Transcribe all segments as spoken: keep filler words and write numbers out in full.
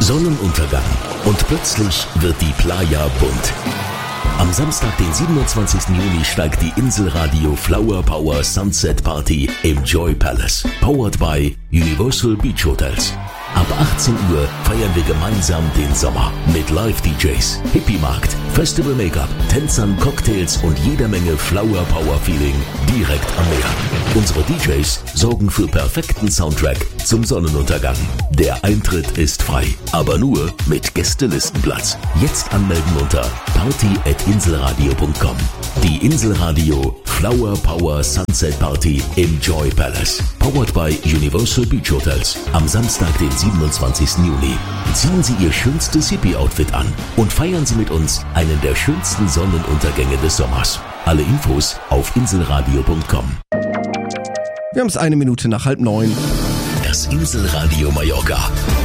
Sonnenuntergang und plötzlich wird die Playa bunt. Am Samstag, den siebenundzwanzigsten Juni, steigt die Inselradio Flower Power Sunset Party im Joy Palace. Powered by Universal Beach Hotels. Ab achtzehn Uhr feiern wir gemeinsam den Sommer mit Live-D Js, Hippie-Markt, Festival-Make-up, Tänzern, Cocktails und jeder Menge Flower-Power-Feeling direkt am Meer. Unsere D Js sorgen für perfekten Soundtrack zum Sonnenuntergang. Der Eintritt ist frei, aber nur mit Gästelistenplatz. Jetzt anmelden unter party at inselradio punkt com. Die Inselradio Flower Power Sunset Party im Joy Palace. Powered by Universal Beach Hotels. Am Samstag, den siebenundzwanzigsten Juni. Ziehen Sie Ihr schönstes Hippie-Outfit an und feiern Sie mit uns einen der schönsten Sonnenuntergänge des Sommers. Alle Infos auf inselradio punkt com. Wir haben es eine Minute nach halb neun. Das Inselradio Mallorca.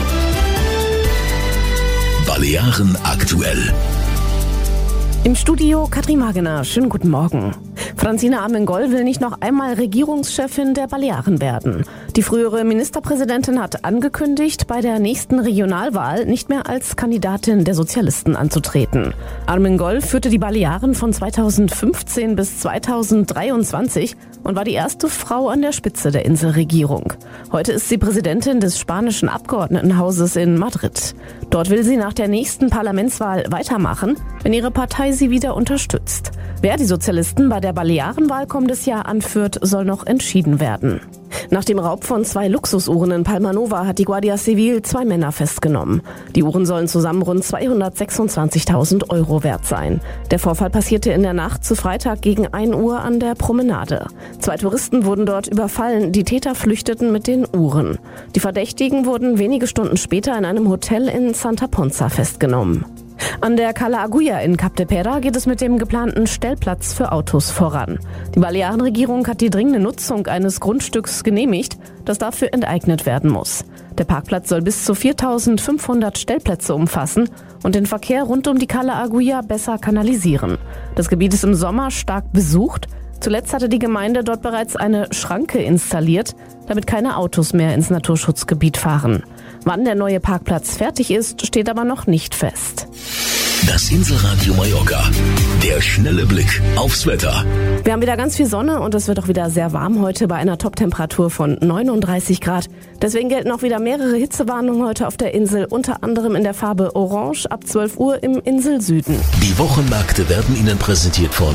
Balearen aktuell. Im Studio Katrin Magener. Schönen guten Morgen. Francina Armengol will nicht noch einmal Regierungschefin der Balearen werden. Die frühere Ministerpräsidentin hat angekündigt, bei der nächsten Regionalwahl nicht mehr als Kandidatin der Sozialisten anzutreten. Armengol führte die Balearen von zweitausendfünfzehn bis zweitausenddreiundzwanzig und war die erste Frau an der Spitze der Inselregierung. Heute ist sie Präsidentin des spanischen Abgeordnetenhauses in Madrid. Dort will sie nach der nächsten Parlamentswahl weitermachen, wenn ihre Partei sie wieder unterstützt. Wer die Sozialisten bei der Balearenwahl kommendes Jahr anführt, soll noch entschieden werden. Nach dem Raub von zwei Luxusuhren in Palma Nova hat die Guardia Civil zwei Männer festgenommen. Die Uhren sollen zusammen rund zweihundertsechsundzwanzigtausend Euro wert sein. Der Vorfall passierte in der Nacht zu Freitag gegen ein Uhr an der Promenade. Zwei Touristen wurden dort überfallen, die Täter flüchteten mit den Uhren. Die Verdächtigen wurden wenige Stunden später in einem Hotel in Santa Ponza festgenommen. An der Cala Agulla in Cap de Pera geht es mit dem geplanten Stellplatz für Autos voran. Die Balearenregierung hat die dringende Nutzung eines Grundstücks genehmigt, das dafür enteignet werden muss. Der Parkplatz soll bis zu viertausendfünfhundert Stellplätze umfassen und den Verkehr rund um die Cala Agulla besser kanalisieren. Das Gebiet ist im Sommer stark besucht. Zuletzt hatte die Gemeinde dort bereits eine Schranke installiert, damit keine Autos mehr ins Naturschutzgebiet fahren. Wann der neue Parkplatz fertig ist, steht aber noch nicht fest. Das Inselradio Mallorca. Der schnelle Blick aufs Wetter. Wir haben wieder ganz viel Sonne und es wird auch wieder sehr warm heute bei einer Toptemperatur von neununddreißig Grad. Deswegen gelten auch wieder mehrere Hitzewarnungen heute auf der Insel, unter anderem in der Farbe Orange ab zwölf Uhr im Inselsüden. Die Wochenmärkte werden Ihnen präsentiert von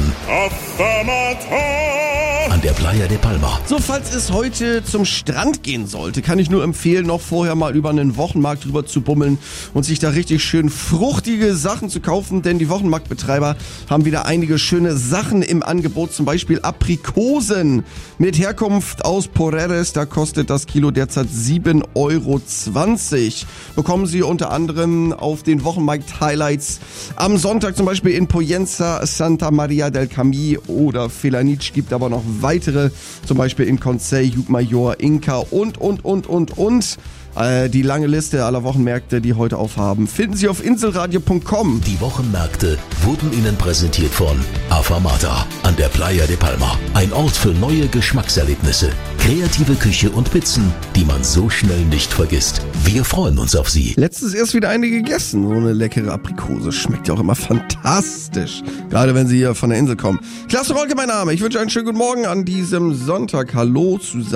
an der Playa de Palma. So, falls es heute zum Strand gehen sollte, kann ich nur empfehlen, noch vorher mal über einen Wochenmarkt drüber zu bummeln und sich da richtig schön fruchtige Sachen zu kaufen, denn die Wochenmarktbetreiber haben wieder einige schöne Sachen im Angebot, zum Beispiel Aprikosen mit Herkunft aus Porreres, da kostet das Kilo derzeit sieben Euro zwanzig. Bekommen Sie unter anderem auf den Wochenmarkt-Highlights am Sonntag zum Beispiel in Poyenza, Santa Maria del Camí oder Felanitsch, gibt aber noch weitere, zum Beispiel in Consell, Llucmajor, Inca und, und, und, und, und. Äh, die lange Liste aller Wochenmärkte, die heute aufhaben, finden Sie auf inselradio punkt com. Die Wochenmärkte wurden Ihnen präsentiert von Afamata an der Playa de Palma. Ein Ort für neue Geschmackserlebnisse, kreative Küche und Pizzen, die man so schnell nicht vergisst. Wir freuen uns auf Sie. Letztens erst wieder eine gegessen. So eine leckere Aprikose. Schmeckt ja auch immer fantastisch. Gerade wenn Sie hier von der Insel kommen. Klaas Rolke, mein Name. Ich wünsche einen schönen guten Morgen an diesem Sonntag. Hallo zusammen.